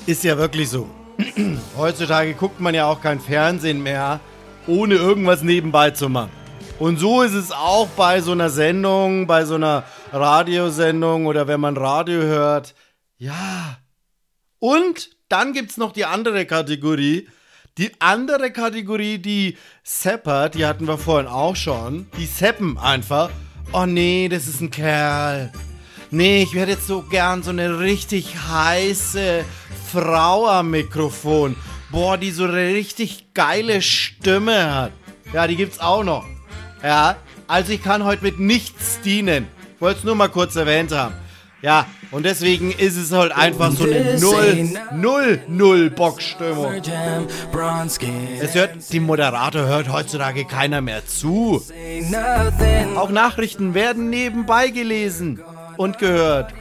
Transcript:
Ist ja wirklich so. Heutzutage guckt man ja auch kein Fernsehen mehr, ohne irgendwas nebenbei zu machen. Und so ist es auch bei so einer Sendung, bei so einer Radiosendung oder wenn man Radio hört. Ja. Und dann gibt's noch die andere Kategorie. Die andere Kategorie, die Sepper, die hatten wir vorhin auch schon. Die seppen einfach. Oh nee, das ist ein Kerl. Nee, ich werde jetzt so gern so eine richtig heiße Frau am Mikrofon. Boah, die so eine richtig geile Stimme hat. Ja, die gibt's auch noch. Ja, also ich kann heute mit nichts dienen. Ich wollte es nur mal kurz erwähnt haben. Ja, und deswegen ist es halt einfach so eine 0 Bock-Stimmung. Die Moderator hört heutzutage keiner mehr zu. Auch Nachrichten werden nebenbei gelesen und gehört.